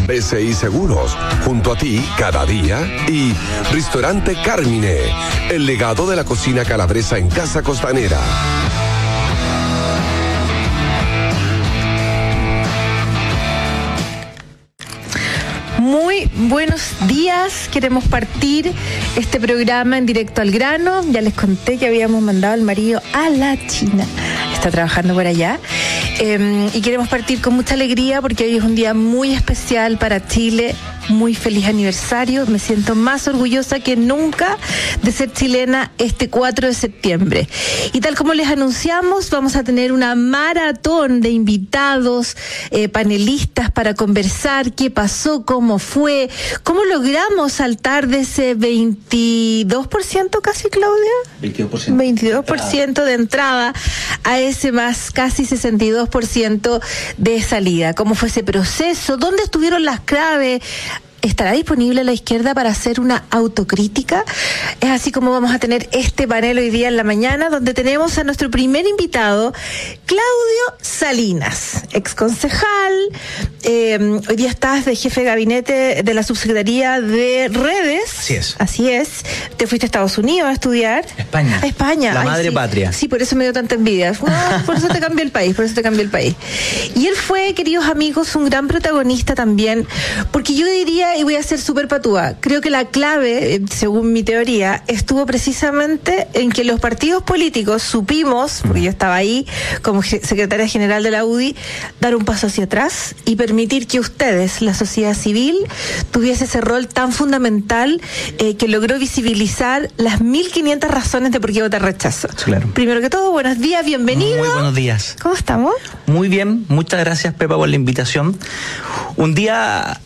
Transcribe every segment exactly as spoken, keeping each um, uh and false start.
B C I Seguros, junto a ti cada día, y Restaurante Carmine, el legado de la cocina calabresa en Casa Costanera. Muy buenos días, queremos partir este programa en directo al grano. Ya les conté que habíamos mandado al marido a la China, está trabajando por allá, eh, y queremos partir con mucha alegría porque hoy es un día muy especial para Chile. Muy feliz aniversario, me siento más orgullosa que nunca de ser chilena este cuatro de septiembre. Y tal como les anunciamos, vamos a tener una maratón de invitados, eh, panelistas para conversar qué pasó, cómo fue, cómo logramos saltar de ese veintidós por ciento casi, Claudia. veintidós por ciento. veintidós por ciento de entrada a ese más casi sesenta y dos por ciento de salida. ¿Cómo fue ese proceso? ¿Dónde estuvieron las claves? ¿Estará disponible la izquierda para hacer una autocrítica? Es así como vamos a tener este panel hoy día en la mañana, donde tenemos a nuestro primer invitado, Claudio Salinas, exconcejal. Eh, hoy día estás de jefe de gabinete de la Subsecretaría de Redes. Así es. Así es. Te fuiste a Estados Unidos a estudiar. España. A España. La Ay, madre sí. patria. Sí, por eso me dio tanta envidia. No, por eso te cambió el país, por eso te cambió el país. Y él fue, queridos amigos, un gran protagonista también, porque yo diría, y voy a ser súper patúa, creo que la clave, según mi teoría, estuvo precisamente en que los partidos políticos supimos, porque yo estaba ahí como secretaria general de la U D I, dar un paso hacia atrás y permitir que ustedes, la sociedad civil, tuviese ese rol tan fundamental eh, que logró visibilizar las mil quinientas razones de por qué votar rechazo. Claro. Primero que todo, buenos días, bienvenido. Muy buenos días. ¿Cómo estamos? Muy bien, muchas gracias, Pepa, por la invitación. Un día...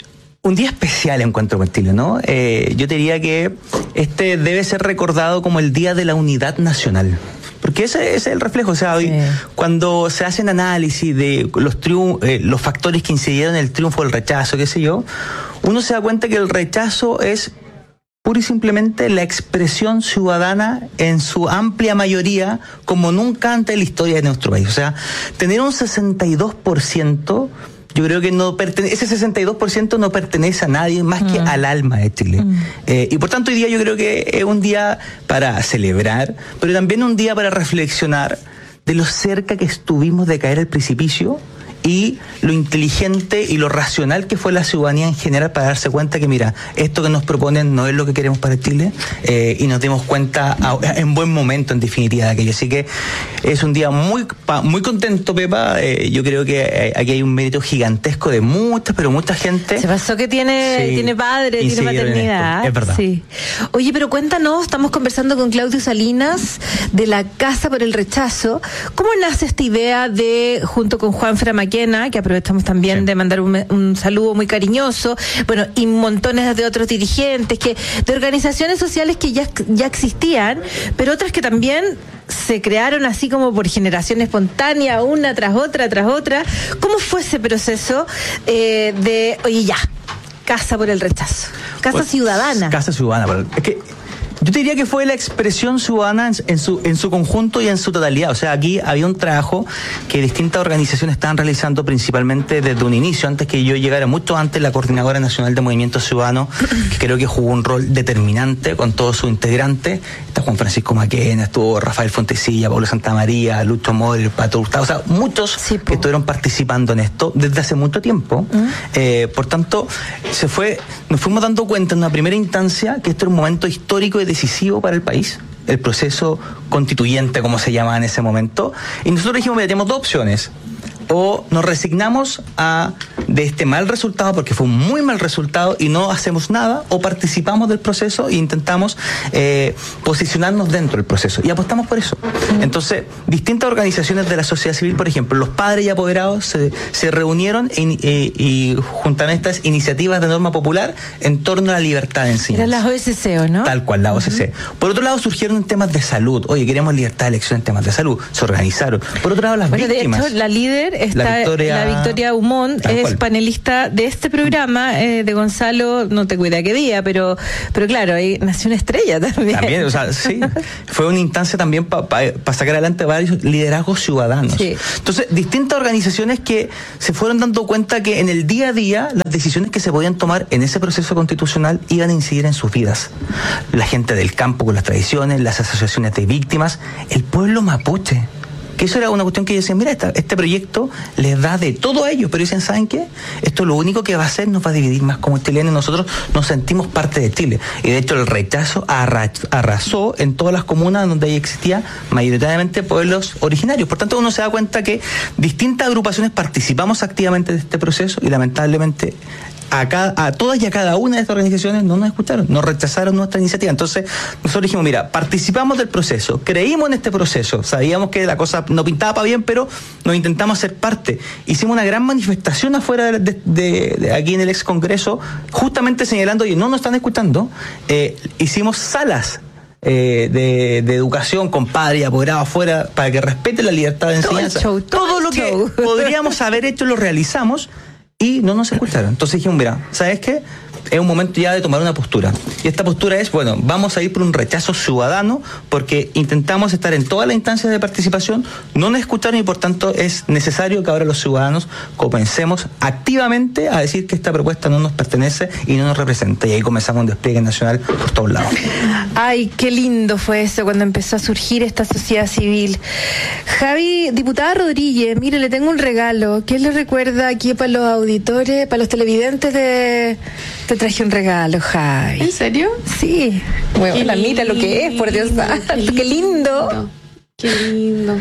Un día especial encuentro con Chile, ¿no? Eh, yo te diría que este debe ser recordado como el Día de la Unidad Nacional. Porque ese, ese es el reflejo, o sea, hoy, sí. Cuando se hacen análisis de los, triun- eh, los factores que incidieron en el triunfo del rechazo, qué sé yo, uno se da cuenta que el rechazo es pura y simplemente la expresión ciudadana en su amplia mayoría como nunca antes en la historia de nuestro país. O sea, tener un sesenta y dos por ciento... Yo creo que no pertenece, ese sesenta y dos por ciento no pertenece a nadie más que mm. al alma de Chile. Mm. Eh, y por tanto hoy día yo creo que es un día para celebrar, pero también un día para reflexionar de lo cerca que estuvimos de caer al precipicio y lo inteligente y lo racional que fue la ciudadanía en general para darse cuenta que, mira, esto que nos proponen no es lo que queremos para Chile, eh, y nos dimos cuenta a, en buen momento, en definitiva, de aquello. Así que es un día muy muy contento, Pepa. Eh, yo creo que aquí hay un mérito gigantesco de muchas, pero mucha gente. Se pasó que tiene, sí, tiene padre, tiene maternidad. Es verdad. Sí. Oye, pero cuéntanos, estamos conversando con Claudio Salinas de la Casa por el Rechazo. ¿Cómo nace esta idea de, junto con Juan Framaquena, que aprovechamos también sí. de mandar un, un saludo muy cariñoso, bueno, y montones de otros dirigentes, que de organizaciones sociales que ya, ya existían, pero otras que también se crearon así como por generación espontánea, una tras otra, tras otra? ¿Cómo fue ese proceso eh, de, oye, ya, Casa por el Rechazo? Casa pues, ciudadana. Casa ciudadana. Es que yo te diría que fue la expresión ciudadana en, en, su, en su conjunto y en su totalidad. O sea, aquí había un trabajo que distintas organizaciones estaban realizando principalmente desde un inicio, antes que yo llegara, mucho antes, la Coordinadora Nacional de Movimientos Ciudadanos, que creo que jugó un rol determinante con todos sus integrantes. Está Juan Francisco Maquena, estuvo Rafael Fontecilla, Pablo Santamaría, Lucho Moller, Pato Hurtado, o sea, muchos sí, que estuvieron participando en esto desde hace mucho tiempo. ¿Mm? Eh, por tanto, se fue, nos fuimos dando cuenta en una primera instancia que esto era un momento histórico y decisivo para el país, el proceso constituyente, como se llamaba en ese momento, y nosotros dijimos, mira, tenemos dos opciones: o nos resignamos a de este mal resultado, porque fue un muy mal resultado, y no hacemos nada, o participamos del proceso e intentamos eh, posicionarnos dentro del proceso, y apostamos por eso. Entonces, distintas organizaciones de la sociedad civil, por ejemplo, los padres y apoderados, se, se reunieron y, y, y juntaron estas iniciativas de norma popular en torno a la libertad de enseñanza. Eran las O S C, ¿o no? Tal cual, la O S C. Uh-huh. Por otro lado, surgieron temas de salud. Oye, queremos libertad de elección en temas de salud. Se organizaron. Por otro lado, las bueno, víctimas. De hecho, la líder está, la Victoria, la Victoria Humón, es cual. panelista de este programa, eh, de Gonzalo, no te cuida qué día, pero, pero claro, ahí nació una estrella también. También, o sea, sí, fue una instancia también para pa, pa sacar adelante varios liderazgos ciudadanos. Sí. Entonces, distintas organizaciones que se fueron dando cuenta que en el día a día las decisiones que se podían tomar en ese proceso constitucional iban a incidir en sus vidas. La gente del campo con las tradiciones, las asociaciones de víctimas, el pueblo mapuche. Que eso era una cuestión que yo decía, mira, esta, este proyecto les da de todo a ellos, pero dicen, ¿saben qué? Esto lo único que va a hacer nos va a dividir más como chilenos, y nosotros nos sentimos parte de Chile. Y de hecho el rechazo arrasó en todas las comunas donde existía mayoritariamente pueblos originarios. Por tanto, uno se da cuenta que distintas agrupaciones participamos activamente de este proceso y lamentablemente A, cada, a todas y a cada una de estas organizaciones no nos escucharon, nos rechazaron nuestra iniciativa. Entonces nosotros dijimos, mira, participamos del proceso, creímos en este proceso, sabíamos que la cosa no pintaba para bien, pero nos intentamos hacer parte. Hicimos una gran manifestación afuera de, de, de, de aquí en el ex Congreso, justamente señalando, oye, no nos están escuchando. Eh, hicimos salas Eh, de, de educación con padres y apoderados afuera para que respeten la libertad de enseñanza. Todo, el show, todo, todo lo el que show. podríamos haber hecho lo realizamos y no nos escucharon. Entonces dijimos, mira, ¿sabes qué? Es un momento ya de tomar una postura. Y esta postura es, bueno, vamos a ir por un rechazo ciudadano porque intentamos estar en todas las instancias de participación, no nos escucharon y por tanto es necesario que ahora los ciudadanos comencemos activamente a decir que esta propuesta no nos pertenece y no nos representa. Y ahí comenzamos un despliegue nacional por todos lados. Ay, qué lindo fue eso cuando empezó a surgir esta sociedad civil. Javi, diputada Rodríguez, mire, le tengo un regalo. ¿Qué le recuerda aquí para los auditores, para los televidentes de... Te traje un regalo, Javi. ¿En serio? Sí. Bueno, la mira lo que es, por Dios santo. Qué lindo. Qué lindo.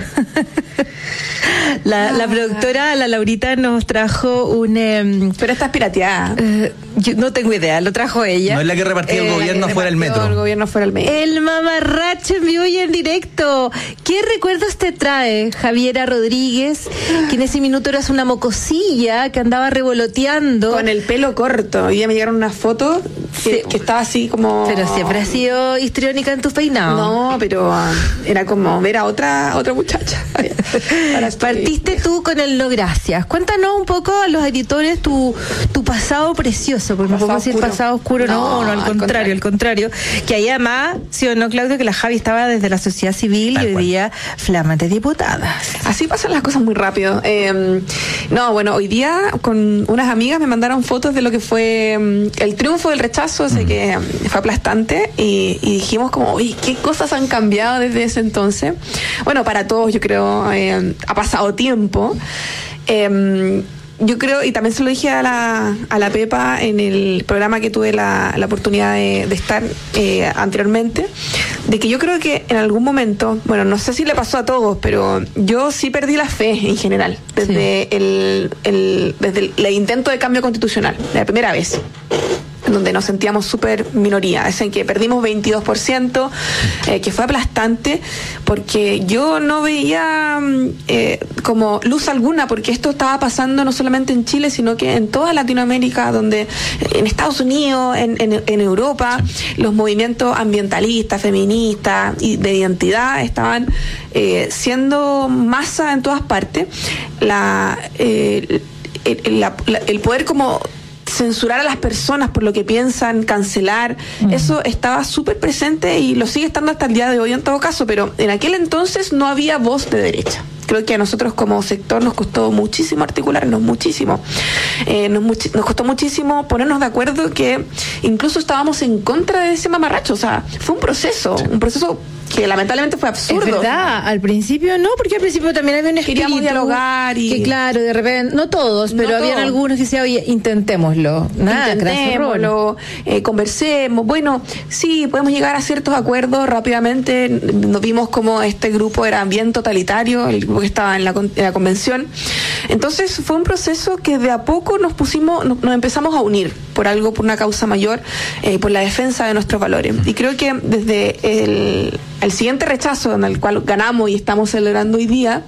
La, la productora, la Laurita, nos trajo un... Eh, Pero estás pirateada. Eh, yo no tengo idea, lo trajo ella. No es la que repartía eh, el gobierno fuera del metro. El gobierno fuera del metro. El mamarracho en vivo y en directo. ¿Qué recuerdos te trae Javiera Rodríguez, que en ese minuto eras una mocosilla que andaba revoloteando? Con el pelo corto. Hoy día me llegaron unas fotos que, sí. que estaba así como... Pero siempre has sido histriónica en tus peinados. No, pero uh, era como ver a otra, otra muchacha. Partiste tú con el no gracias. Cuéntanos un poco a los editores tu, tu pasado precioso, porque no podemos decir pasado oscuro, no, no, no al, al contrario, contrario, al contrario. Que ahí además, sí o no, Claudio, que la Javi estaba desde la sociedad civil Tal y hoy día flamante diputada. Así pasan las cosas muy rápido. Eh, no, bueno, hoy día con unas amigas me mandaron fotos de lo que fue um, el triunfo del rechazo, así mm. que um, fue aplastante y, y dijimos como, oye, ¿qué cosas han cambiado desde ese entonces? Bueno, para todos yo creo, eh, ha pasado tiempo. Eh, yo creo, y también se lo dije a la, a la Pepa en el programa que tuve la, la oportunidad de, de estar eh, anteriormente, de que yo creo que en algún momento, bueno, no sé si le pasó a todos, pero yo sí perdí la fe en general, desde, sí. el, el, desde el, el intento de cambio constitucional, la primera vez, donde nos sentíamos súper minoría, es en que perdimos veintidós por ciento, eh, que fue aplastante, porque yo no veía eh, como luz alguna, porque esto estaba pasando no solamente en Chile, sino que en toda Latinoamérica, donde en Estados Unidos, en, en, en Europa, los movimientos ambientalistas, feministas y de identidad estaban eh, siendo masa en todas partes. La, eh, el, la, la, el poder como censurar a las personas por lo que piensan, cancelar, mm. eso estaba súper presente y lo sigue estando hasta el día de hoy en todo caso, pero en aquel entonces no había voz de derecha. Creo que a nosotros como sector nos costó muchísimo articularnos, muchísimo. Eh, nos, much- nos costó muchísimo ponernos de acuerdo, que incluso estábamos en contra de ese mamarracho. O sea, fue un proceso, sí. un proceso que lamentablemente fue absurdo. Es verdad, al principio no, porque al principio también había un espíritu. Queríamos dialogar y... Que claro, de repente, no todos, pero no habían todos. Algunos que decían, oye, intentémoslo. Nada, intentémoslo, eh, conversemos. Bueno, sí, podemos llegar a ciertos acuerdos rápidamente. Nos vimos como este grupo era bien totalitario, el grupo que estaba en la, en la convención. Entonces fue un proceso que de a poco nos pusimos, nos, nos empezamos a unir por algo, por una causa mayor, eh, por la defensa de nuestros valores. Y creo que desde el... el siguiente rechazo en el cual ganamos y estamos celebrando hoy día,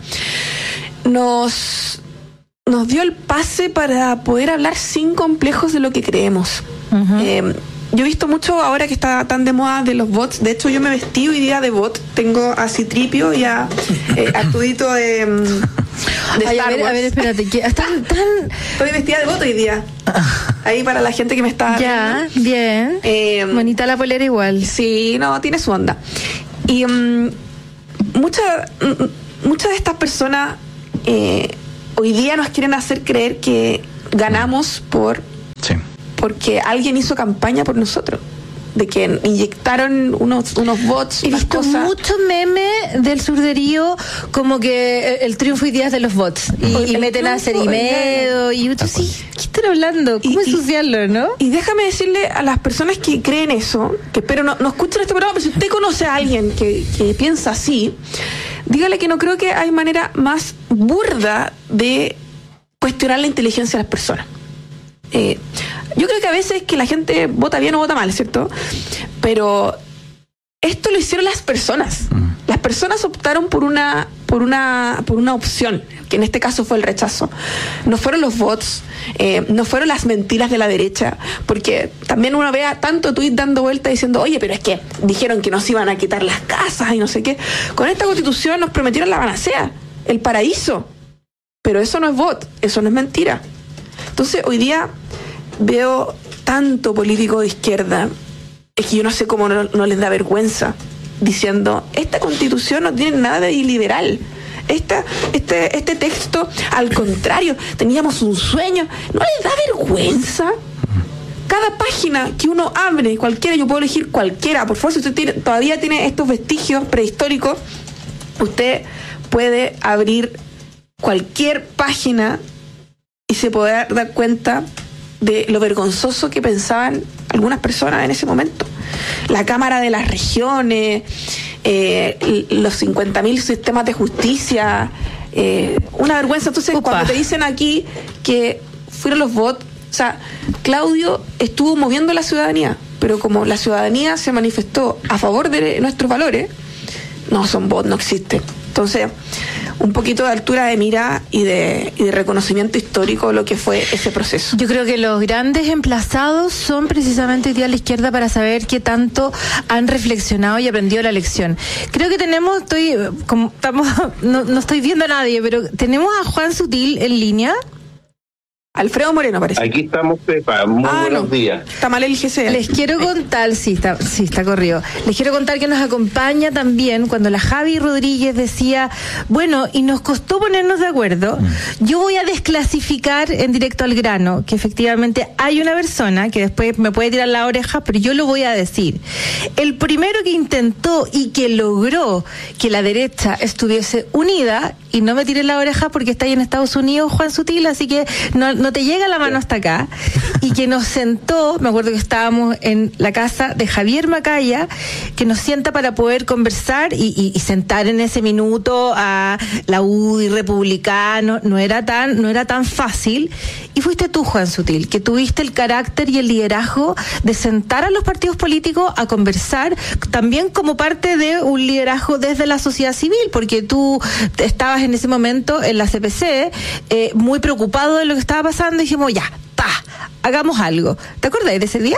nos, nos dio el pase para poder hablar sin complejos de lo que creemos. Uh-huh. Eh, yo he visto mucho ahora que está tan de moda de los bots. De hecho, yo me vestí hoy día de bot. Tengo a Citripio y a eh, Artudito de, de Ay, Star a ver, Wars. a ver, espérate, que están tan... Estoy vestida de voto hoy día. Ahí para la gente que me está Ya, viendo. bien. Eh, Bonita la polera igual. Sí, no, tiene su onda. Y um, muchas muchas de estas personas eh, hoy día nos quieren hacer creer que ganamos por Sí. porque alguien hizo campaña por nosotros, de que inyectaron unos unos bots, He unas visto cosas. muchos memes del sur de Río como que el triunfo hoy día es de los bots y, El y meten a triunfo, Cerimedo y yo, sí, ¿qué están hablando? ¿Cómo Y- y- ensuciarlo, no? Y déjame decirle a las personas que creen eso, que espero no, no escuchen este programa, pero si usted conoce a alguien que, que piensa así, dígale que no creo que hay manera más burda de cuestionar la inteligencia de las personas. Eh, yo creo que a veces que la gente vota bien o vota mal, ¿cierto? Pero esto lo hicieron las personas. Las personas optaron por una, por una, por una opción, que en este caso fue el rechazo. No fueron los bots, eh, no fueron las mentiras de la derecha, porque también uno ve a tanto tuit dando vuelta diciendo, oye, pero es que dijeron que nos iban a quitar las casas y no sé qué. Con esta constitución nos prometieron la panacea, el paraíso. Pero eso no es bot, eso no es mentira. Entonces, hoy día veo tanto político de izquierda, es que yo no sé cómo no, no les da vergüenza, diciendo, esta constitución no tiene nada de liberal. Esta, este, este texto, al contrario, teníamos un sueño. ¿No les da vergüenza? Cada página que uno abre, cualquiera, yo puedo elegir cualquiera, por favor, si usted tiene, todavía tiene estos vestigios prehistóricos, usted puede abrir cualquier página y se puede dar cuenta de lo vergonzoso que pensaban algunas personas en ese momento. La Cámara de las Regiones, eh, los cincuenta mil sistemas de justicia, eh, una vergüenza. Entonces, Upa. cuando te dicen aquí que fueron los bots, o sea, Claudio estuvo moviendo la ciudadanía, pero como la ciudadanía se manifestó a favor de nuestros valores, no son bots, no existen. Entonces, un poquito de altura de mira y de, y de reconocimiento histórico lo que fue ese proceso. Yo creo que los grandes emplazados son precisamente hoy día a la izquierda para saber qué tanto han reflexionado y aprendido la lección. Creo que tenemos, estoy, como estamos, no, no estoy viendo a nadie, pero tenemos a Juan Sutil en línea. Alfredo Moreno, parece. Aquí estamos, Pepa. Muy Ah, buenos no. días. Está mal el G C. Les quiero contar, sí está, sí, está corrido. Les quiero contar que nos acompaña también cuando la Javi Rodríguez decía, bueno, y nos costó ponernos de acuerdo. Yo voy a desclasificar en directo al grano que efectivamente hay una persona que después me puede tirar la oreja, pero yo lo voy a decir. El primero que intentó y que logró que la derecha estuviese unida, y no me tires la oreja porque está ahí en Estados Unidos, Juan Sutil, así que no, no te llega la mano hasta acá, y que nos sentó, me acuerdo que estábamos en la casa de Javier Macaya, que nos sienta para poder conversar y, y, y sentar en ese minuto a la U D I, republicano, no era tan, no era tan fácil, y fuiste tú, Juan Sutil, que tuviste el carácter y el liderazgo de sentar a los partidos políticos a conversar, también como parte de un liderazgo desde la sociedad civil, porque tú estabas en ese momento en la C P C, eh, muy preocupado de lo que estaba pasando, y dijimos, ya, pa, hagamos algo. ¿Te acuerdas de ese día?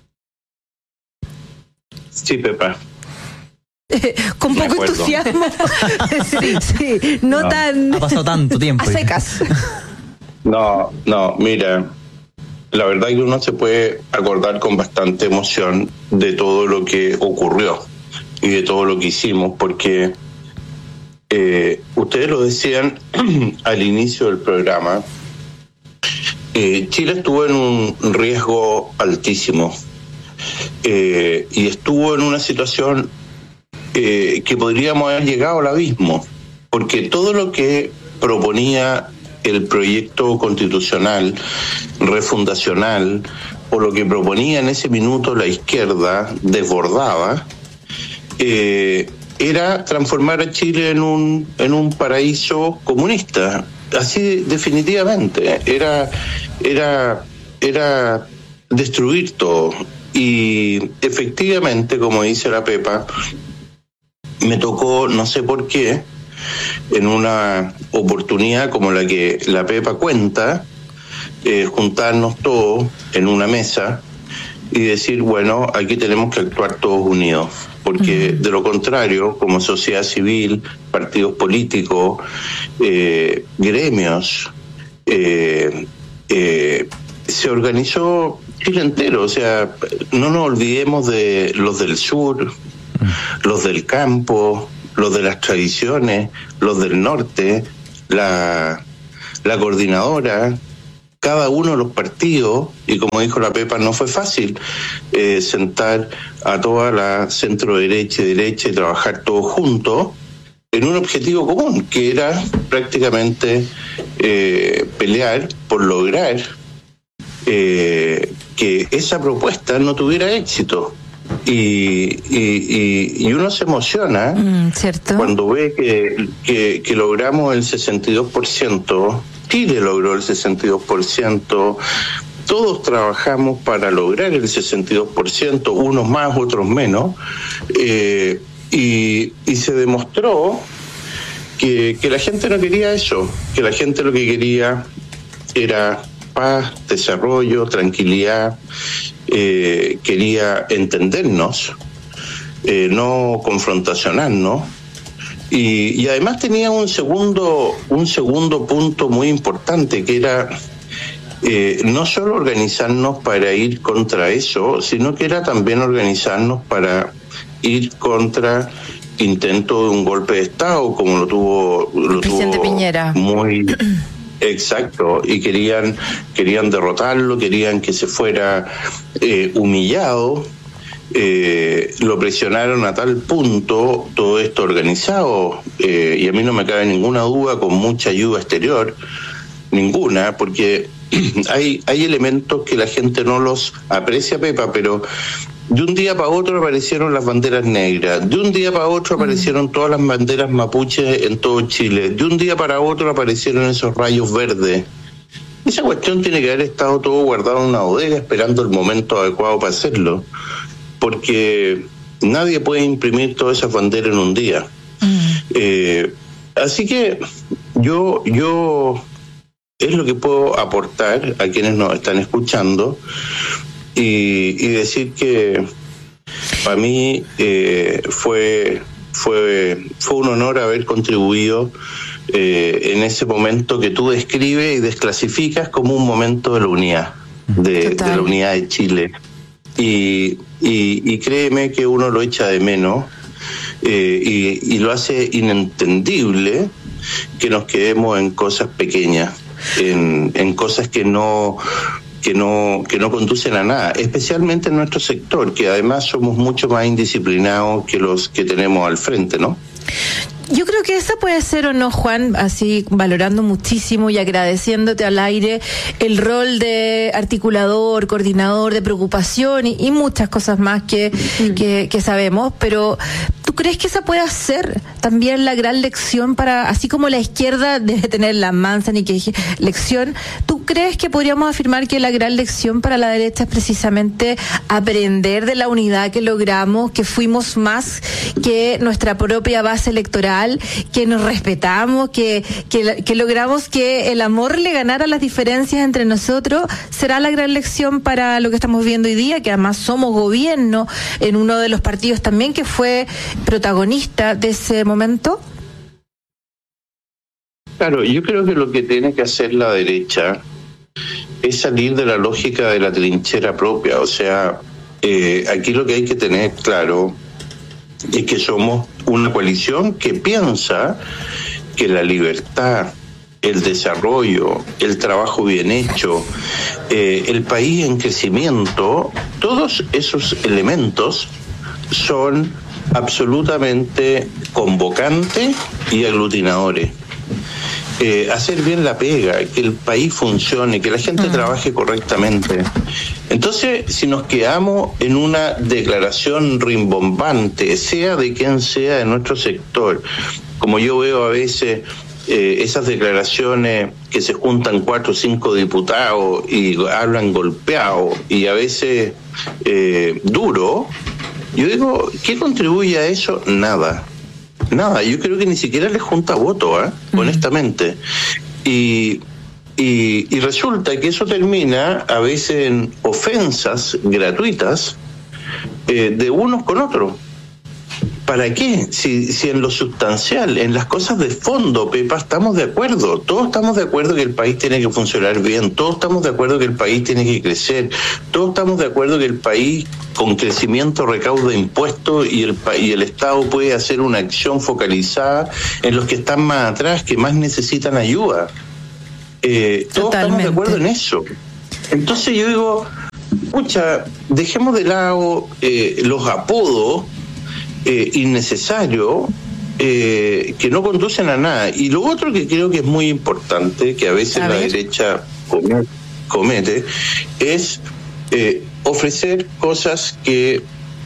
Sí, Pepa. Con Me poco acuerdo. entusiasmo. sí, sí, no, No. tan Ha pasado tanto tiempo. a secas. No, no, mira, la verdad que uno se puede acordar con bastante emoción de todo lo que ocurrió y de todo lo que hicimos, porque eh, ustedes lo decían al inicio del programa, eh, Chile estuvo en un riesgo altísimo eh, y estuvo en una situación eh, que podríamos haber llegado al abismo, porque todo lo que proponía el proyecto constitucional refundacional o lo que proponía en ese minuto la izquierda desbordaba, eh, era transformar a Chile en un en un paraíso comunista, así definitivamente, era era era destruir todo. Y efectivamente, como dice la Pepa, me tocó, no sé por qué, en una oportunidad como la que la Pepa cuenta, eh, juntarnos todos en una mesa y decir, bueno, aquí tenemos que actuar todos unidos, porque uh-huh. de lo contrario, como sociedad civil, partidos políticos, eh, gremios, eh, eh, se organizó Chile entero. O sea, no nos olvidemos de los del sur, uh-huh. los del campo, los de las tradiciones, los del norte, la, la coordinadora, cada uno de los partidos, y como dijo la Pepa, no fue fácil eh, sentar a toda la centro derecha y derecha y trabajar todos juntos en un objetivo común, que era prácticamente eh, pelear por lograr eh, que esa propuesta no tuviera éxito. Y, y, y, y uno se emociona mm, ¿cierto? Cuando ve que, que, que logramos el sesenta y dos por ciento. Chile logró el sesenta y dos por ciento, todos trabajamos para lograr el sesenta y dos por ciento, unos más, otros menos, eh, y, y se demostró que, que la gente no quería eso, que la gente lo que quería era paz, desarrollo, tranquilidad, eh, quería entendernos, eh, no confrontacionarnos. Y, y además tenía un segundo un segundo punto muy importante, que era eh, no solo organizarnos para ir contra eso, sino que era también organizarnos para ir contra intento de un golpe de Estado, como lo tuvo lo presidente tuvo Piñera. Muy exacto, y querían querían derrotarlo, querían que se fuera eh, humillado. Eh, lo presionaron a tal punto, todo esto organizado, eh, y a mí no me cabe ninguna duda, con mucha ayuda exterior, ninguna, porque hay, hay elementos que la gente no los aprecia, Pepa, pero de un día para otro aparecieron las banderas negras, de un día para otro aparecieron todas las banderas mapuches en todo Chile, de un día para otro aparecieron esos rayos verdes. Esa cuestión tiene que haber estado todo guardado en una bodega esperando el momento adecuado para hacerlo, porque nadie puede imprimir todas esas banderas en un día. Mm. Eh, así que yo, yo es lo que puedo aportar a quienes nos están escuchando y, y decir que para mí eh, fue, fue, fue un honor haber contribuido eh, en ese momento que tú describes y desclasificas como un momento de la unidad, de, de la unidad de Chile. Y, y, y créeme que uno lo echa de menos eh, y, y lo hace inentendible que nos quedemos en cosas pequeñas, en, en cosas que no que no que no conducen a nada, especialmente en nuestro sector, que además somos mucho más indisciplinados que los que tenemos al frente, ¿no? Yo creo que esa puede ser o no, Juan, así valorando muchísimo y agradeciéndote al aire el rol de articulador, coordinador, de preocupación y, y muchas cosas más que, mm. que, que sabemos, pero ¿tú crees que esa puede ser también la gran lección para, así como la izquierda debe tener la mansa ni que lección, ¿tú crees que podríamos afirmar que la gran lección para la derecha es precisamente aprender de la unidad que logramos, que fuimos más que nuestra propia base electoral, que nos respetamos, que, que, que logramos que el amor le ganara las diferencias entre nosotros? ¿Será la gran lección para lo que estamos viendo hoy día, que además somos gobierno en uno de los partidos también que fue protagonista de ese momento? Claro, yo creo que lo que tiene que hacer la derecha es salir de la lógica de la trinchera propia. O sea, eh, aquí lo que hay que tener claro es que somos una coalición que piensa que la libertad, el desarrollo, el trabajo bien hecho, eh, el país en crecimiento, todos esos elementos son absolutamente convocantes y aglutinadores. Eh, hacer bien la pega, que el país funcione, que la gente uh-huh. trabaje correctamente. Entonces, si nos quedamos en una declaración rimbombante, sea de quien sea de nuestro sector, como yo veo a veces eh, esas declaraciones que se juntan cuatro o cinco diputados y hablan golpeados y a veces eh, duro, yo digo, ¿qué contribuye a eso? Nada. Nada, yo creo que ni siquiera les junta voto, ¿eh? Mm. honestamente. Y, Y, y resulta que eso termina a veces en ofensas gratuitas eh, de unos con otros. ¿Para qué? Si, si en lo sustancial, en las cosas de fondo, Pepa, estamos de acuerdo. Todos estamos de acuerdo que el país tiene que funcionar bien. Todos estamos de acuerdo que el país tiene que crecer. Todos estamos de acuerdo que el país, con crecimiento, recauda impuestos y el, y el Estado puede hacer una acción focalizada en los que están más atrás, que más necesitan ayuda. Eh, todos estamos de acuerdo en eso. Entonces yo digo, pucha, dejemos de lado eh, los apodos Eh, innecesario, eh, que no conducen a nada. Y lo otro que creo que es muy importante, que a veces a la ver. derecha comete, comete es eh, ofrecer cosas que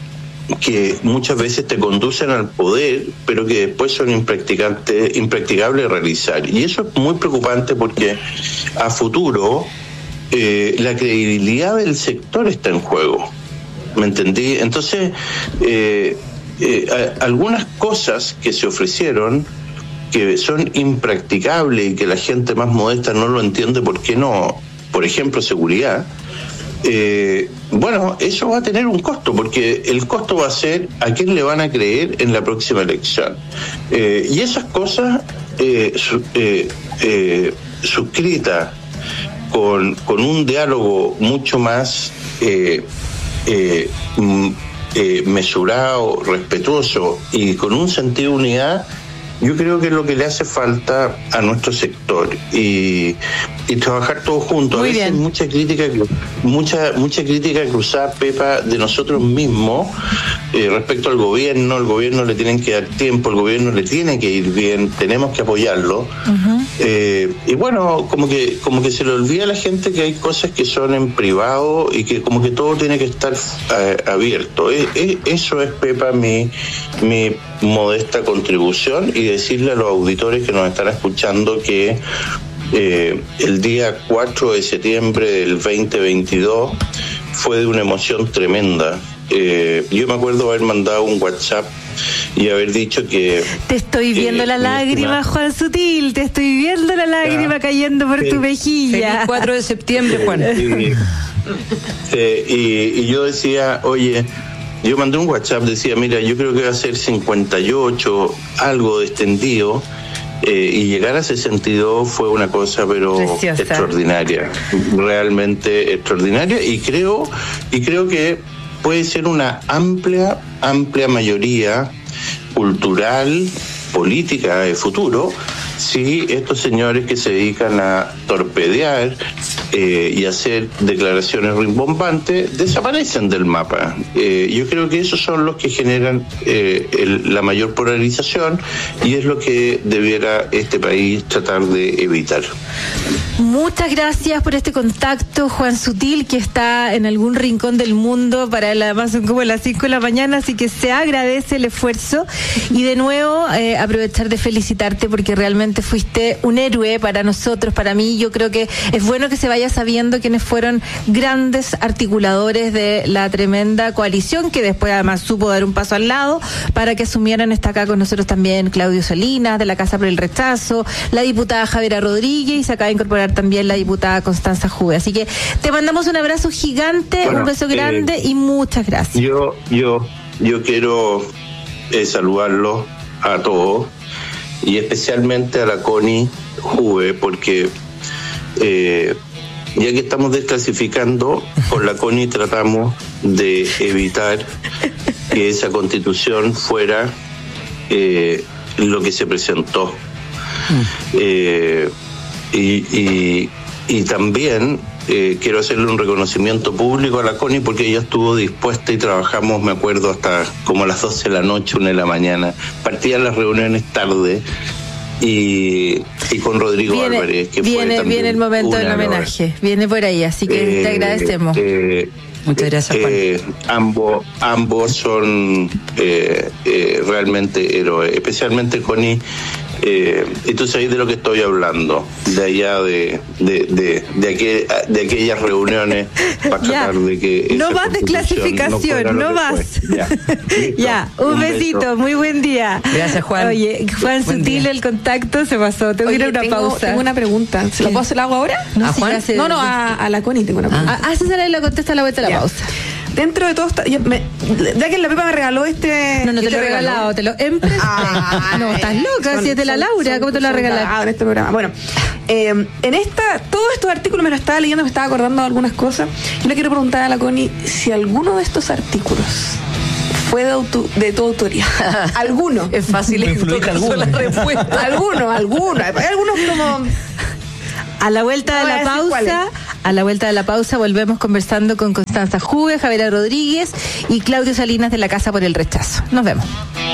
que muchas veces te conducen al poder, pero que después son impracticantes, impracticables de realizar. Y eso es muy preocupante porque a futuro eh, la credibilidad del sector está en juego. ¿Me entendí? Entonces, eh, Eh, a, algunas cosas que se ofrecieron que son impracticables y que la gente más modesta no lo entiende, ¿por qué no? Por ejemplo, seguridad. Eh, bueno, eso va a tener un costo, porque el costo va a ser a quién le van a creer en la próxima elección. Eh, y esas cosas eh, su, eh, eh, suscritas con, con un diálogo mucho más eh, eh, Eh, mesurado, respetuoso y con un sentido de unidad, yo creo que es lo que le hace falta a nuestro sector y, y trabajar todos juntos. Muy a veces bien. mucha crítica, mucha mucha crítica cruzada, Pepa, de nosotros mismos eh, respecto al gobierno. El gobierno le tienen que dar tiempo, el gobierno le tiene que ir bien, tenemos que apoyarlo. Uh-huh. Eh, y bueno, como que como que se le olvida a la gente que hay cosas que son en privado y que como que todo tiene que estar eh, abierto. Eh, eh, eso es, Pepa, mi, mi modesta contribución, y decirle a los auditores que nos están escuchando que eh, el día cuatro de septiembre del veinte veintidós fue de una emoción tremenda. Eh, yo me acuerdo haber mandado un WhatsApp y haber dicho que... Te estoy viendo eh, la lágrima, una... Juan Sutil, te estoy viendo la lágrima ya, cayendo por sí, tu mejilla. Feliz cuatro de septiembre, Juan. Y, eh, y, y yo decía, oye, yo mandé un WhatsApp, decía, mira, yo creo que va a ser cincuenta y ocho, algo extendido, eh, y llegar a sesenta y dos fue una cosa, pero preciosa, extraordinaria, realmente extraordinaria, y creo, y creo que puede ser una amplia, amplia mayoría cultural, política de futuro, si estos señores que se dedican a torpedear eh, y hacer declaraciones rimbombantes desaparecen del mapa. Eh, yo creo que esos son los que generan eh, el, la mayor polarización, y es lo que debiera este país tratar de evitar. Muchas gracias por este contacto, Juan Sutil, que está en algún rincón del mundo. Para él además son como las cinco de la mañana, así que se agradece el esfuerzo. Y de nuevo eh, aprovechar de felicitarte, porque realmente fuiste un héroe para nosotros, para mí. Yo creo que es bueno que se vaya sabiendo quiénes fueron grandes articuladores de la tremenda coalición, que después además supo dar un paso al lado para que asumieran. Está acá con nosotros también Claudio Salinas, de la Casa por el Rechazo, la diputada Javiera Rodríguez, y se acaba de incorporar también la diputada Constanza Juve. Así que te mandamos un abrazo gigante, bueno, un beso grande eh, y muchas gracias. Yo, yo, yo quiero eh, saludarlos a todos, y especialmente a la Connie Juve, porque eh, ya que estamos desclasificando, con la Connie tratamos de evitar que esa constitución fuera eh, lo que se presentó. Mm. Eh, y, y, y también eh, quiero hacerle un reconocimiento público a la Connie, porque ella estuvo dispuesta y trabajamos, me acuerdo, hasta como a las doce de la noche, una de la mañana. Partían las reuniones tarde. Y, y con Rodrigo viene, Álvarez, que viene, fue viene el momento del homenaje, hora. Viene por ahí, así que eh, te agradecemos. Eh, Muchas gracias, Juan. Eh, ambos, ambos son eh, eh, realmente héroes, especialmente Connie, Eh, entonces ahí de lo que estoy hablando, de allá de de, de, de, aquel, de aquellas reuniones para tratar de que no más desclasificación, no, no más. Ya, ya, un, un besito, beso. Muy buen día. Gracias, Juan. Oye, Juan buen Sutil, día. El contacto se pasó. Tengo que ir a una tengo, pausa. Tengo una pregunta. ¿Se la puedo hacer agua ahora? No, ¿A si Juan? Se... No, no, a, a la Connie tengo una pregunta. Ah, hacésela y la contesta a la vuelta de la ya. pausa. Dentro de todo esto, yo me, ya que la Pepa me regaló este... No, no te lo he regalado, te lo he emprestado. Ah, no, estás loca, si es de la Laura, ¿cómo te lo has regalado? En este programa. Bueno, eh, en esta, todos estos artículos me los estaba leyendo, me estaba acordando de algunas cosas. Yo le quiero preguntar a la Connie si alguno de estos artículos fue de, auto, de tu autoría. ¿Alguno? Es fácil influir alguno. La respuesta. Alguno, alguno. Hay algunos como... A la vuelta de la pausa, a la vuelta de la pausa volvemos conversando con Constanza Juve, Javiera Rodríguez y Claudio Salinas de la Casa por el Rechazo. Nos vemos.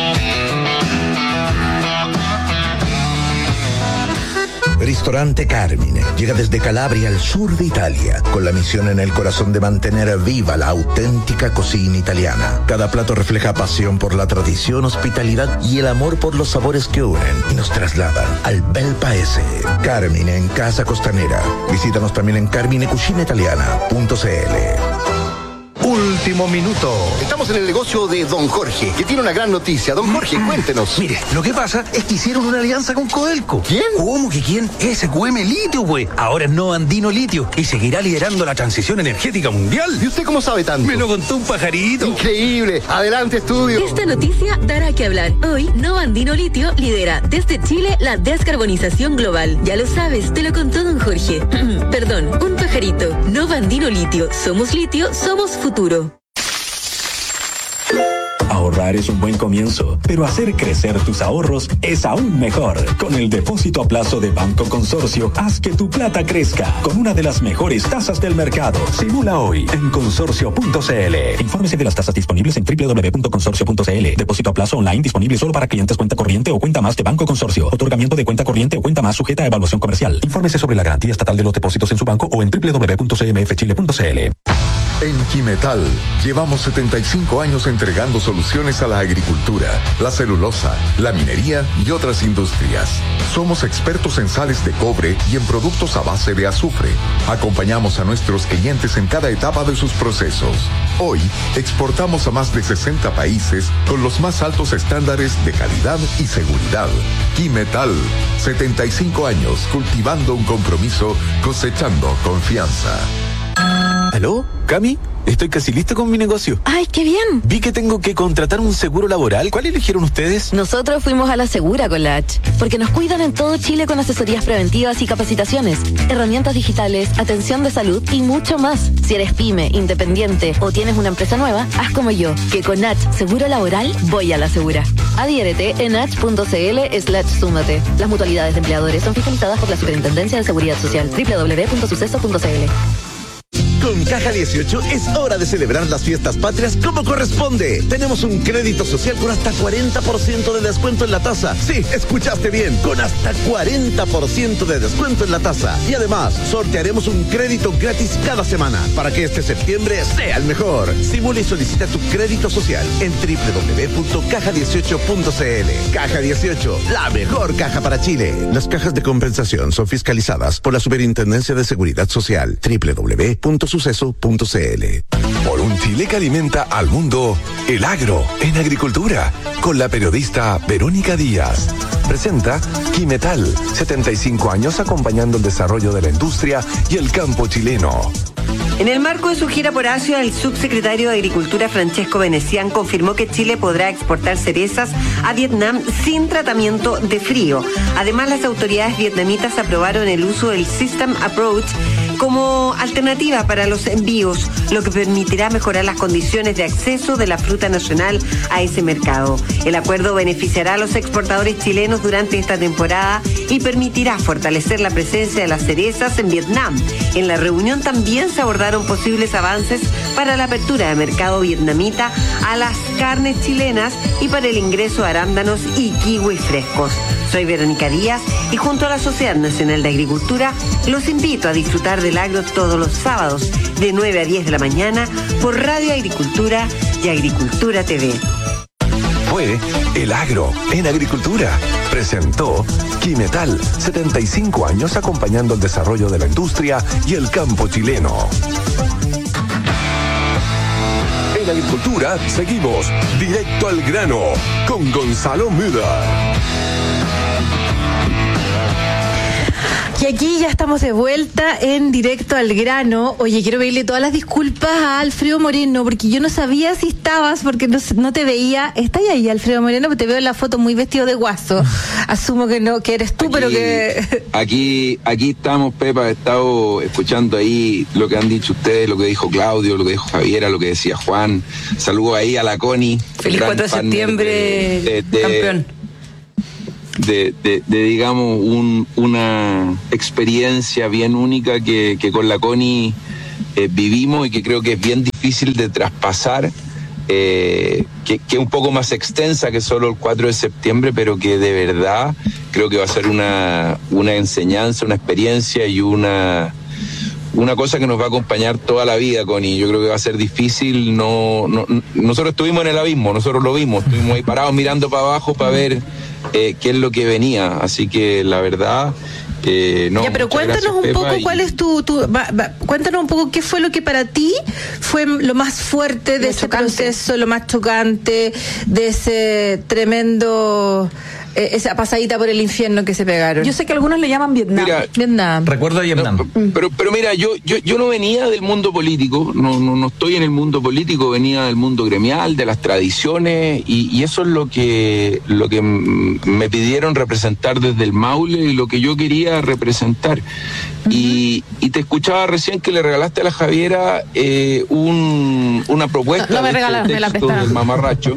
Ristorante Carmine llega desde Calabria al sur de Italia, con la misión en el corazón de mantener viva la auténtica cocina italiana. Cada plato refleja pasión por la tradición, hospitalidad y el amor por los sabores que unen y nos trasladan al bel paese. Carmine en Casa Costanera. Visítanos también en carmine cucina italiana punto c l. Último minuto. Estamos en el negocio de Don Jorge, que tiene una gran noticia. Don Jorge, cuéntenos. Mire, lo que pasa es que hicieron una alianza con Codelco. ¿Quién? ¿Cómo que quién? S Q M Litio, güey. Ahora es No Andino Litio y seguirá liderando la transición energética mundial. ¿Y usted cómo sabe tanto? Me lo contó un pajarito. Increíble. Adelante, estudio. Esta noticia dará que hablar. Hoy, No Andino Litio lidera desde Chile la descarbonización global. Ya lo sabes, te lo contó Don Jorge. Perdón, un pajarito. No Andino Litio. Somos litio, somos futuro. Ahorrar es un buen comienzo, pero hacer crecer tus ahorros es aún mejor. Con el depósito a plazo de Banco Consorcio, haz que tu plata crezca con una de las mejores tasas del mercado. Simula hoy en consorcio punto c l. Infórmese de las tasas disponibles en doble u doble u doble u punto consorcio punto c l. Depósito a plazo online disponible solo para clientes cuenta corriente o cuenta más de Banco Consorcio. Otorgamiento de cuenta corriente o cuenta más sujeta a evaluación comercial. Infórmese sobre la garantía estatal de los depósitos en su banco o en doble u doble u doble u punto c m f chile punto c l. En Quimetal llevamos setenta y cinco años entregando soluciones a la agricultura, la celulosa, la minería y otras industrias. Somos expertos en sales de cobre y en productos a base de azufre. Acompañamos a nuestros clientes en cada etapa de sus procesos. Hoy exportamos a más de sesenta países con los más altos estándares de calidad y seguridad. Quimetal, setenta y cinco años cultivando un compromiso, cosechando confianza. ¿Aló? ¿Cami? Estoy casi listo con mi negocio. ¡Ay, qué bien! Vi que tengo que contratar un seguro laboral. ¿Cuál eligieron ustedes? Nosotros fuimos a la Segura con la H, porque nos cuidan en todo Chile con asesorías preventivas y capacitaciones, herramientas digitales, atención de salud y mucho más. Si eres pyme, independiente o tienes una empresa nueva, haz como yo, que con H Seguro Laboral voy a la Segura. Adhiérete en h punto c l slash súmate. Las mutualidades de empleadores son fiscalizadas por la Superintendencia de Seguridad Social. doble u doble u doble u punto suceso punto c l. Con Caja dieciocho es hora de celebrar las fiestas patrias como corresponde. Tenemos un crédito social con hasta cuarenta por ciento de descuento en la tasa. Sí, escuchaste bien, con hasta cuarenta por ciento de descuento en la tasa. Y además, sortearemos un crédito gratis cada semana para que este septiembre sea el mejor. Simula y solicita tu crédito social en doble u doble u doble u punto caja dieciocho punto c l. Caja dieciocho, la mejor caja para Chile. Las cajas de compensación son fiscalizadas por la Superintendencia de Seguridad Social. doble u doble u doble u punto suceso punto c l. Por un Chile que alimenta al mundo, el agro en agricultura, con la periodista Verónica Díaz. Presenta Quimetal, setenta y cinco años acompañando el desarrollo de la industria y el campo chileno. En el marco de su gira por Asia, el subsecretario de Agricultura Francesco Venecián confirmó que Chile podrá exportar cerezas a Vietnam sin tratamiento de frío. Además, las autoridades vietnamitas aprobaron el uso del System Approach como alternativa para los envíos, lo que permitirá mejorar las condiciones de acceso de la fruta nacional a ese mercado. El acuerdo beneficiará a los exportadores chilenos durante esta temporada y permitirá fortalecer la presencia de las cerezas en Vietnam. En la reunión también se abordaron posibles avances para la apertura de mercado vietnamita a las carnes chilenas y para el ingreso de arándanos y kiwis frescos. Soy Verónica Díaz y junto a la Sociedad Nacional de Agricultura los invito a disfrutar del agro todos los sábados de nueve a diez de la mañana por Radio Agricultura y Agricultura T V. Fue El Agro en Agricultura. Presentó Quimetal, setenta y cinco años acompañando el desarrollo de la industria y el campo chileno. En Agricultura seguimos directo al grano con Gonzalo Müller. Y aquí ya estamos de vuelta en Directo al Grano. Oye, quiero pedirle todas las disculpas a Alfredo Moreno, porque yo no sabía si estabas, porque no, no te veía. ¿Estás ahí, Alfredo Moreno? Porque te veo en la foto muy vestido de guaso. Asumo que no, que eres tú, aquí, pero que... Aquí, aquí estamos, Pepa, he estado escuchando ahí lo que han dicho ustedes, lo que dijo Claudio, lo que dijo Javiera, lo que decía Juan. Saludos ahí a la Connie. Feliz cuatro de septiembre, de, de, de, campeón. De, de, de digamos, un, una experiencia bien única que, que con la Connie eh, vivimos y que creo que es bien difícil de traspasar, eh, que, que es un poco más extensa que solo el cuatro de septiembre, pero que de verdad creo que va a ser una, una enseñanza, una experiencia y una... una cosa que nos va a acompañar toda la vida, Connie. Yo creo que va a ser difícil. No, no, nosotros estuvimos en el abismo, nosotros lo vimos, estuvimos ahí parados mirando para abajo para ver eh, qué es lo que venía. Así que la verdad... Eh, no, ya, pero cuéntanos gracias, un Pepa, poco y... cuál es tu... tu va, va, cuéntanos un poco qué fue lo que para ti fue lo más fuerte de lo ese chocante. proceso, lo más chocante, de ese tremendo... Eh, esa pasadita por el infierno que se pegaron. Yo sé que algunos le llaman Vietnam. Mira, Vietnam. Recuerdo a Vietnam. No, pero, pero mira, yo, yo, yo no venía del mundo político, no, no, no estoy en el mundo político, venía del mundo gremial, de las tradiciones, y, y eso es lo que, lo que me pidieron representar desde el Maule y lo que yo quería representar. Uh-huh. y, y te escuchaba recién que le regalaste a la Javiera eh, un, una propuesta no, no me de regalaron, este me la texto prestaron. del mamarracho.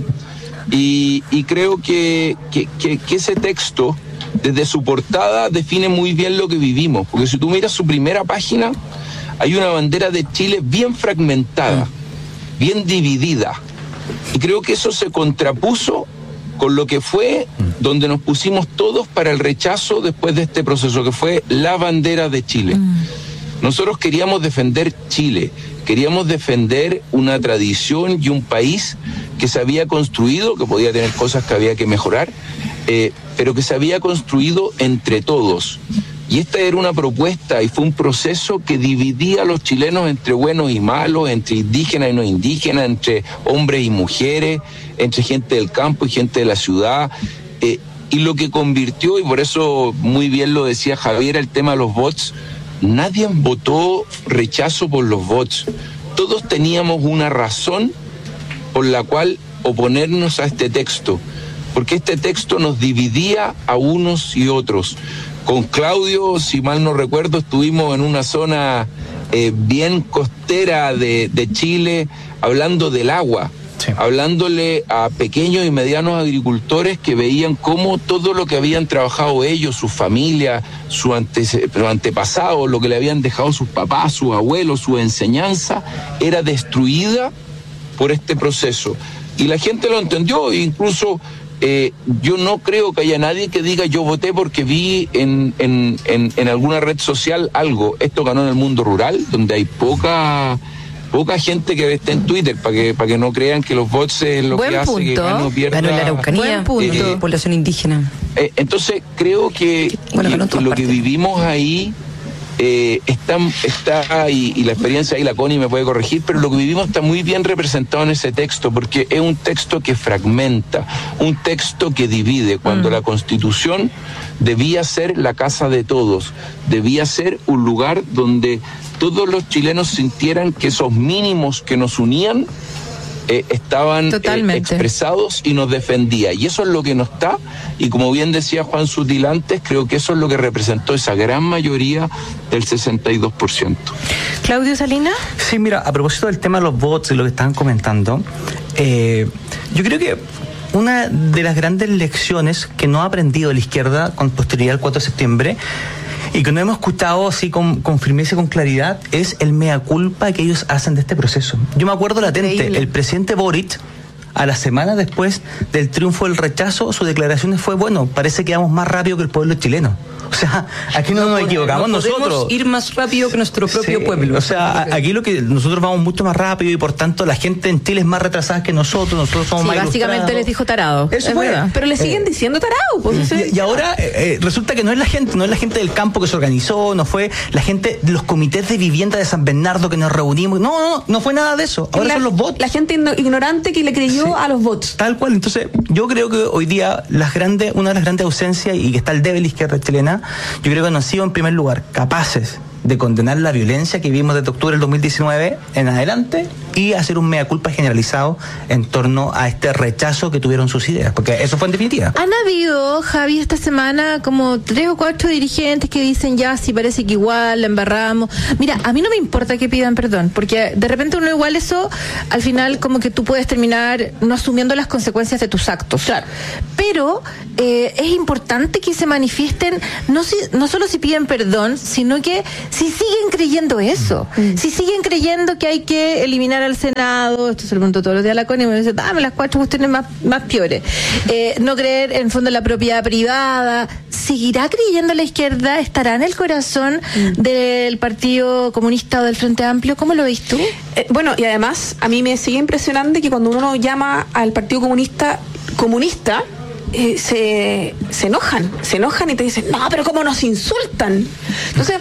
Y, y creo que, que, que, que ese texto, desde su portada, define muy bien lo que vivimos. Porque si tú miras su primera página, hay una bandera de Chile bien fragmentada, bien dividida. Y creo que eso se contrapuso con lo que fue donde nos pusimos todos para el rechazo después de este proceso, que fue la bandera de Chile. Nosotros queríamos defender Chile, queríamos defender una tradición y un país que se había construido, que podía tener cosas que había que mejorar, eh, pero que se había construido entre todos. Y esta era una propuesta y fue un proceso que dividía a los chilenos entre buenos y malos, entre indígenas y no indígenas, entre hombres y mujeres, entre gente del campo y gente de la ciudad. Eh, y lo que convirtió, y por eso muy bien lo decía Javier, el tema de los bots, nadie votó rechazo por los bots. Todos teníamos una razón por la cual oponernos a este texto, porque este texto nos dividía a unos y otros. Con Claudio, si mal no recuerdo, estuvimos en una zona eh, bien costera de, de Chile, hablando del agua, sí. hablándole a pequeños y medianos agricultores que veían cómo todo lo que habían trabajado ellos, sus familias, su ante, su antepasado, lo que le habían dejado sus papás, sus abuelos, su enseñanza, era destruida por este proceso. Y la gente lo entendió, e incluso eh, yo no creo que haya nadie que diga yo voté porque vi en, en, en, en alguna red social algo. Esto ganó en el mundo rural, donde hay poca poca gente que está en Twitter, para que para que no crean que los bots es lo Buen que hace punto. que gane o pierda. Ganó en la Araucanía, Buen punto. Eh, población indígena. Eh, entonces creo que, bueno, que, ganó que lo partes. que vivimos ahí eh, está, está y, y la experiencia ahí, la Connie me puede corregir, pero lo que vivimos está muy bien representado en ese texto, porque es un texto que fragmenta, un texto que divide, cuando mm. la Constitución debía ser la casa de todos, debía ser un lugar donde todos los chilenos sintieran que esos mínimos que nos unían Eh, estaban eh, expresados y nos defendía, y eso es lo que no está, y como bien decía Juan Sutil antes, creo que eso es lo que representó esa gran mayoría del sesenta y dos por ciento. ¿Claudio Salinas? Sí, mira, a propósito del tema de los bots y lo que estaban comentando, eh, yo creo que una de las grandes lecciones que no ha aprendido la izquierda con posterioridad al cuatro de septiembre y que no hemos escuchado así con, con firmeza y con claridad es el mea culpa que ellos hacen de este proceso. Yo me acuerdo latente, Increíble. el presidente Boric, a la semana después del triunfo del rechazo, sus declaraciones fue, bueno, parece que vamos más rápido que el pueblo chileno. O sea, aquí no, no nos equivocamos no podemos nosotros. ir más rápido que nuestro propio Sí, pueblo. O sea, aquí lo que nosotros vamos mucho más rápido y por tanto la gente en Chile es más retrasada que nosotros, nosotros somos Sí, más básicamente ilustrados. les dijo tarado. Eso es fue. verdad. Pero le siguen Eh, diciendo tarado. Pues, eso Y, es- y ahora eh, eh, resulta que no es la gente, no es la gente del campo que se organizó, no fue la gente de los comités de vivienda de San Bernardo que nos reunimos. No, no, no, no fue nada de eso. Ahora la, son los bots. la gente igno- ignorante que le creyó Sí. a los bots. Tal cual. Entonces, yo creo que hoy día las grandes, una de las grandes ausencias y que está el debe de la izquierda chilena, yo creo que no han sido en primer lugar capaces de condenar la violencia que vimos desde octubre del dos mil diecinueve en adelante y hacer un mea culpa generalizado en torno a este rechazo que tuvieron sus ideas, porque eso fue en definitiva. Han habido, Javi, esta semana como tres o cuatro dirigentes que dicen ya, sí parece que igual la embarramos. Mira, a mí no me importa que pidan perdón, porque de repente uno igual eso, al final como que tú puedes terminar no asumiendo las consecuencias de tus actos. Claro. Pero eh, es importante que se manifiesten, no, si, no solo si piden perdón, sino que si siguen creyendo eso, mm. si siguen creyendo que hay que eliminar al Senado, esto se lo pregunto todos los días a la Connie, me dice, dame las cuatro cuestiones más, más peores. Eh, no creer en fondo en la propiedad privada, ¿seguirá creyendo la izquierda? ¿Estará en el corazón mm. del Partido Comunista o del Frente Amplio? ¿Cómo lo ves tú? Eh, bueno, y además a mí me sigue impresionante que cuando uno llama al Partido Comunista comunista, Eh, se, se enojan, se enojan y te dicen, no, pero cómo nos insultan. Entonces,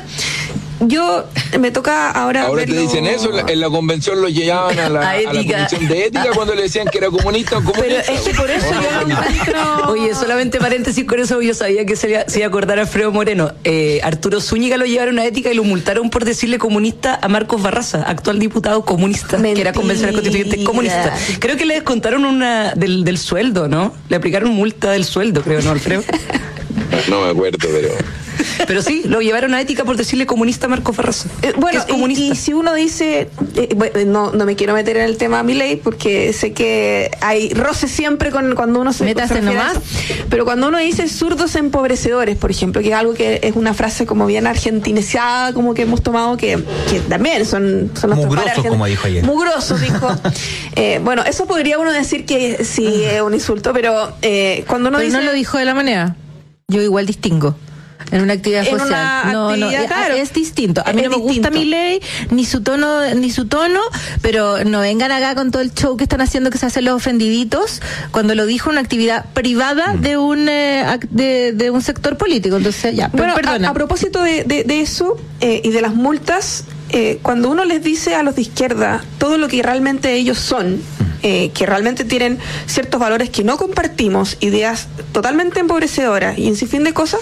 yo me toca ahora Ahora verlo... te dicen eso, en la, en la convención lo llevaban a la, A a la ética. comisión de ética cuando le decían que era comunista o comunista. Pero es que por eso yo no encuentro... Oye, solamente paréntesis con eso, yo sabía que se iba, se iba a acordar Alfredo Moreno. Eh, Arturo Zúñiga lo llevaron a ética y lo multaron por decirle comunista a Marcos Barraza, actual diputado comunista, Mentira. que era convencional constituyente comunista. Creo que le descontaron una del, del sueldo, ¿no? Le aplicaron multa del sueldo, creo, ¿no, Alfredo? No me acuerdo, pero... Pero sí, lo llevaron a ética por decirle comunista a Marcos Barraza. Eh, bueno, es comunista. y, y si uno dice, eh, bueno, no, no me quiero meter en el tema Milei porque sé que hay roce siempre con cuando uno se, Métase se refiere a nomás. eso. Pero cuando uno dice zurdos empobrecedores, por ejemplo, que es algo que es una frase como bien argentinizada, como que hemos tomado, que, que también son, son nuestros Mugrosos, padres argent- como dijo ayer. Mugrosos, dijo. eh, bueno, eso podría uno decir que sí es un insulto, pero eh, cuando uno Pero dice... no lo dijo de la manera. Yo igual distingo. En una actividad En social. una no, actividad, no, claro. es distinto. A mí Es no me gusta distinto. mi ley, ni su tono, ni su tono, pero no vengan acá con todo el show que están haciendo que se hacen los ofendiditos cuando lo dijo en una actividad privada de un eh, ac- de, de un sector político. Entonces, ya, Bueno, perdona. a, a propósito de, de, de eso eh, y de las multas, eh, cuando uno les dice a los de izquierda todo lo que realmente ellos son, eh, que realmente tienen ciertos valores que no compartimos, ideas totalmente empobrecedoras y en sin fin de cosas,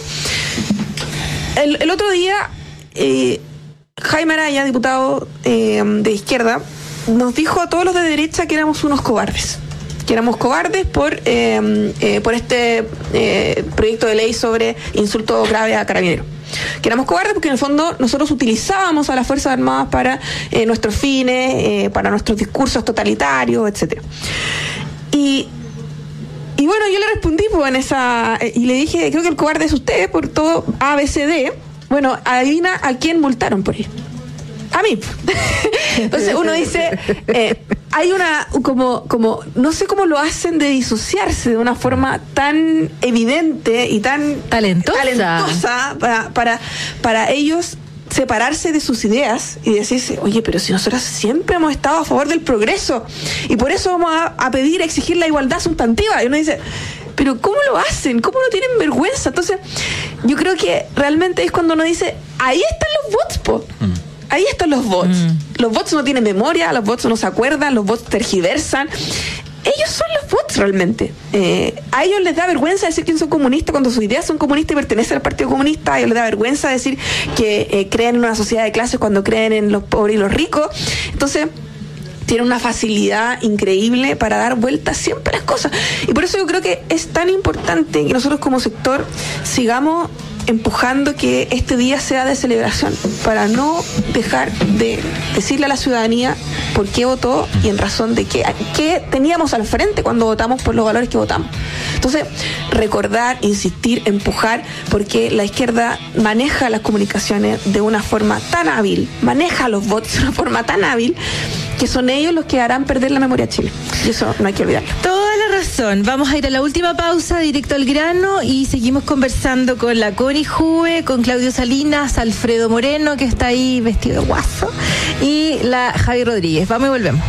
el, el otro día eh, Jaime Araya, diputado eh, de izquierda, nos dijo a todos los de derecha que éramos unos cobardes. Que éramos cobardes por, eh, eh, por este eh, proyecto de ley sobre insulto grave a carabineros. Que éramos cobardes porque en el fondo nosotros utilizábamos a las Fuerzas Armadas para eh, nuestros fines, eh, para nuestros discursos totalitarios, etcétera. Y, y bueno, yo le respondí pues, en esa eh, y le dije, creo que el cobarde es usted por todo A, B, C, D. Bueno, adivina a quién multaron por ello. A mí. Entonces uno dice, eh, hay una, como, como, no sé cómo lo hacen de disociarse de una forma tan evidente y tan Talentosa. talentosa para, para, para ellos separarse de sus ideas y decirse, oye, pero si nosotros siempre hemos estado a favor del progreso y por eso vamos a, a pedir, a exigir la igualdad sustantiva. Y uno dice, pero ¿cómo lo hacen? ¿Cómo no tienen vergüenza? Entonces, yo creo que realmente es cuando uno dice, ahí están los bots, po. Mm. Ahí están los bots. Mm. Los bots no tienen memoria, los bots no se acuerdan, los bots tergiversan. Ellos son los bots realmente. Eh, a ellos les da vergüenza decir que son comunistas cuando sus ideas son comunistas y pertenecen al Partido Comunista. A ellos les da vergüenza decir que eh, creen en una sociedad de clases cuando creen en los pobres y los ricos. Entonces, tienen una facilidad increíble para dar vueltas siempre a las cosas. Y por eso yo creo que es tan importante que nosotros como sector sigamos empujando que este día sea de celebración, para no dejar de decirle a la ciudadanía por qué votó y en razón de qué, qué teníamos al frente cuando votamos por los valores que votamos. Entonces, recordar, insistir, empujar, porque la izquierda maneja las comunicaciones de una forma tan hábil, maneja los votos de una forma tan hábil, que son ellos los que harán perder la memoria a Chile. Y eso no hay que olvidarlo. Toda la razón. Vamos a ir a la última pausa, directo al grano, y seguimos conversando con la Connie Jue, con Claudio Salinas, Alfredo Moreno, que está ahí vestido de guaso, y la Javi Rodríguez. Vamos y volvemos.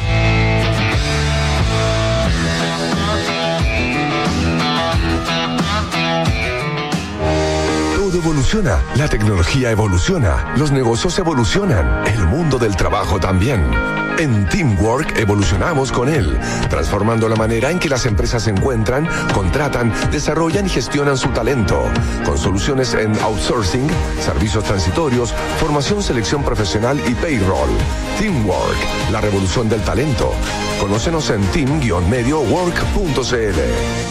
Evoluciona, la tecnología evoluciona, los negocios evolucionan, el mundo del trabajo también. En Teamwork evolucionamos con él, transformando la manera en que las empresas encuentran, contratan, desarrollan y gestionan su talento, con soluciones en outsourcing, servicios transitorios, formación, selección profesional y payroll. Teamwork, la revolución del talento. Conócenos en team medio work punto c l.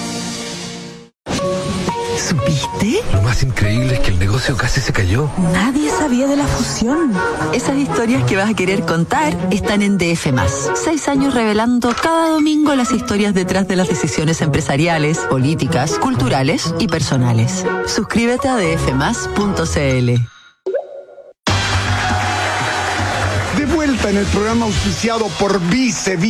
¿Supiste? Lo más increíble es que el negocio casi se cayó. Nadie sabía de la fusión. Esas historias que vas a querer contar están en D F más. Seis años revelando cada domingo las historias detrás de las decisiones empresariales, políticas, culturales y personales. Suscríbete a d f más punto c l. De vuelta en el programa auspiciado por Vice